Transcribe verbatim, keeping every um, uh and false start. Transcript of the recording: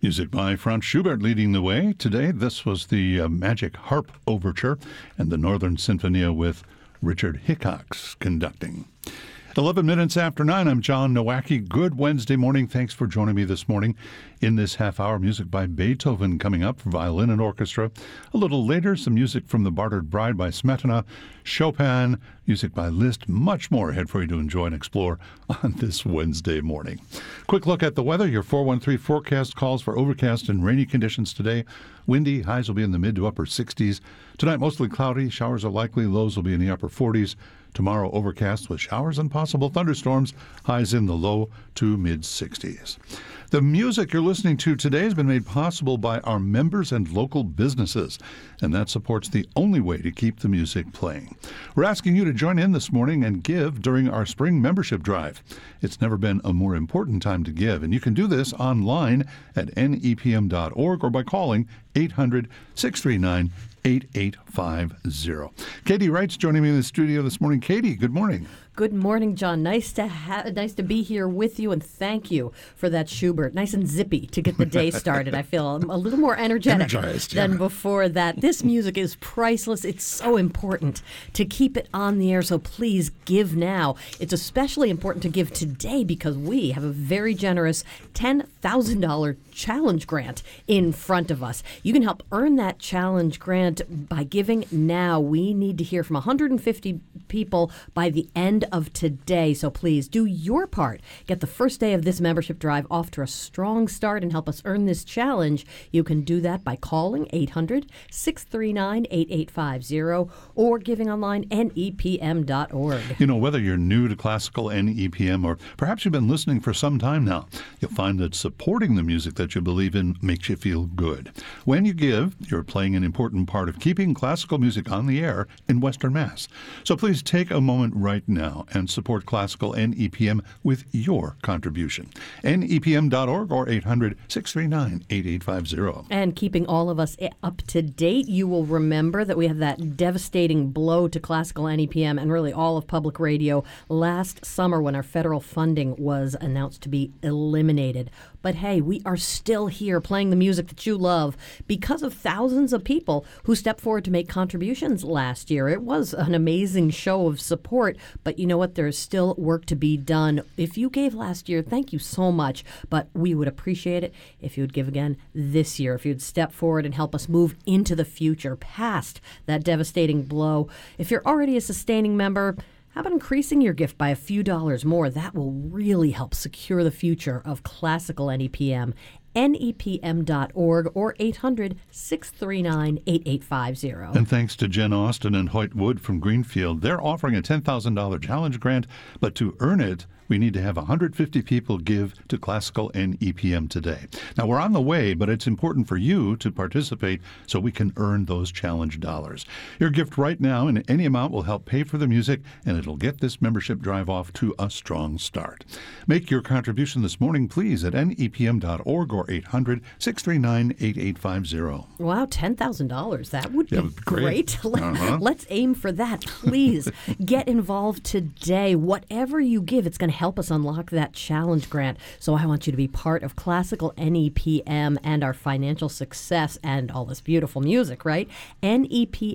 Music by Franz Schubert leading the way. Today, this was the uh, Magic Harp Overture and the Northern Sinfonia with Richard Hickox conducting. eleven minutes after nine, I'm John Nowacki. Good Wednesday morning. Thanks for joining me this morning. In this half hour, music by Beethoven coming up for violin and orchestra. A little later, some music from The Bartered Bride by Smetana, Chopin, music by Liszt, much more ahead for you to enjoy and explore on this Wednesday morning. Quick look at the weather. Your four one three forecast calls for overcast and rainy conditions today. Windy, highs will be in the mid to upper sixties. Tonight, mostly cloudy. Showers are likely. Lows will be in the upper forties. Tomorrow, overcast with showers and possible thunderstorms. Highs in the low to mid sixties. The music you're listening to today has been made possible by our members and local businesses, and that supports the only way to keep the music playing. We're asking you to join in this morning and give during our spring membership drive. It's never been a more important time to give, and you can do this online at N E P M dot org or by calling eight hundred, six three nine, eight eight five zero. Katie Wright's joining me in the studio this morning. Katie, good morning. Good morning, John. Nice to ha- nice to be here with you, and thank you for that Schubert. Nice and zippy to get the day started. I feel a little more energetic Energized, than yeah. before that. This music is priceless. It's so important to keep it on the air, so please give now. It's especially important to give today because we have a very generous ten thousand dollars challenge grant in front of us. You can help earn that challenge grant by giving now. We need to hear from one hundred fifty people by the end of today. So please do your part. Get the first day of this membership drive off to a strong start and help us earn this challenge. You can do that by calling eight hundred, six three nine, eight eight five zero or giving online N E P M dot org. You know, whether you're new to classical N E P M or perhaps you've been listening for some time now, you'll find that supporting the music that you believe in makes you feel good. When you give, you're playing an important part of keeping classical music on the air in Western Mass. So please take a moment right now and support classical N E P M with your contribution. N E P M dot org or eight hundred, six three nine, eight eight five zero. And keeping all of us up to date, you will remember that we had that devastating blow to classical N E P M and really all of public radio last summer when our federal funding was announced to be eliminated. But hey, we are still here playing the music that you love because of thousands of people who stepped forward to make contributions last year. It was an amazing show of support, but you know what? There's still work to be done. If you gave last year, thank you so much, but we would appreciate it if you would give again this year, if you'd step forward and help us move into the future, past that devastating blow. If you're already a sustaining member, how about increasing your gift by a few dollars more? That will really help secure the future of classical N E P M. N E P M dot org or eight hundred, six three nine, eight eight five zero. And thanks to Jen Austin and Hoyt Wood from Greenfield, they're offering a ten thousand dollars challenge grant, but to earn it, we need to have one hundred fifty people give to classical N E P M today. Now, we're on the way, but it's important for you to participate so we can earn those challenge dollars. Your gift right now in any amount will help pay for the music, and it'll get this membership drive off to a strong start. Make your contribution this morning, please, at N E P M dot org or eight hundred, six three nine, eight eight five zero. Wow, ten thousand dollars. That would be yeah, great. great. Uh-huh. Let's aim for that. Please get involved today. Whatever you give, it's going to help us unlock that challenge grant. So I want you to be part of classical N E P M and our financial success and all this beautiful music, right? N E P